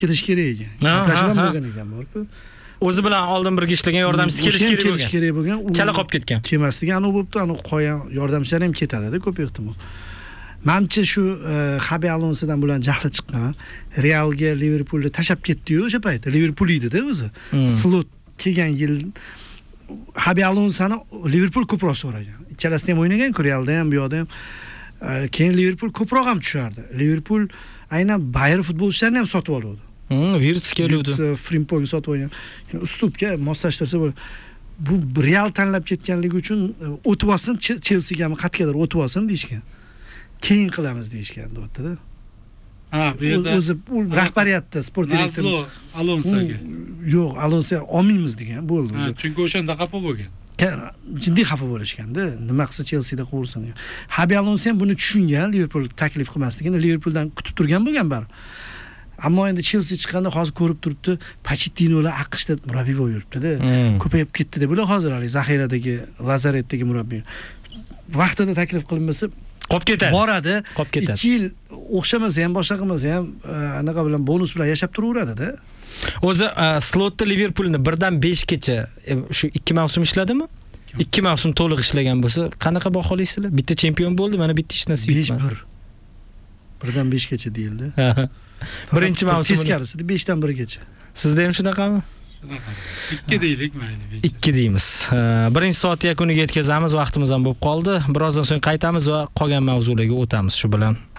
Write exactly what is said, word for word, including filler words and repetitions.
kelish kerak ekan. Gaplashib bo'lgan ekan borku. O'zi bilan oldin birga ishlagan yordamchisi kelish kerak bo'lgan. Kelish kerak bo'lgan. Chala qolib ketgan. Kelmasligi aniq bo'libdi, aniq qo'ygan yordamchilar ham ketadi-da ko'p ehtimol. Menimcha shu Xabi Alonsodan bilan jahli chiqqan. Realga Liverpoolni tashab ketdi-yu o'sha paytda. Liverpool edi-da o'zi. Slot kelgan yil Xabi Alonsoni Liverpool ko'proq so'ragan. Ikkalasini ham o'ynagan-ku, Realda ham, bu yoqda ham. Keyin Liverpool ko'proq ham tushardi. Liverpool aynan Bayer futbolchilarini ham sotib oldi. Hmm, Wirtz keldi. Frimpongni sotib olgan. Uslubga moslashtirsa bo'ladi. Bu Real tanlab ketganligi uchun o'tib olsin, Chelsea ga qatqadir o'tib olsin deyishgan. Keyin qilamiz deyishgan o'tdi-da. Ha, bu yerda o'zi rahbariyatda sport direktori Alonsoga. Yo'q, Alonso olmaymiz degan bo'ldi o'zi. Ha, chunki o'shanda xafa bo'lgan. Jiddiy xafa bo'lishganda, nima qilsa Chelsea da qo'rsin. Xabi Alonso ham buni tushungan, Liverpool taklif qilmasligini, Liverpooldan kutib turgan bo'lgan bar. Ammo endi Chelsea chiqqanda hozir ko'rib turibdi, Pochettinolar aqshda murabbiy bo'lib yuribdi-da. Ko'payib ketdi-da bular hozir hali zaxiradagi, lazaretdagi murabbiy. Vaqtida taklif qilinmasa qolib ketadi. Boradi. Qolib ketadi. ikki yil o'xshamasa ham, boshqa qilmasa ham, anaqa bilan bonus bilan yashab turaveradi-da. O'zi Slotda Liverpoolni birdan besh gacha shu ikki mavsum ishladimi? ikki mavsum to'liq ishlagan bo'lsa, qanaqa baholasizlar? Bitta chempion bo'ldi, mana bitta ish nasib etmadi. besh bir. Birdan besh gacha deyildi. Birinchi mavsum teskarisida besh dan bir gacha. Sizda ham shunaqami? Shunaqa. ikki deylik mayli. ikki deymiz. Birinchi soat yakuniga yetkazamiz, vaqtimiz ham bo'lib qoldi. Birozdan so'ng qaytamiz va qolgan mavzularga o'tamiz shu bilan.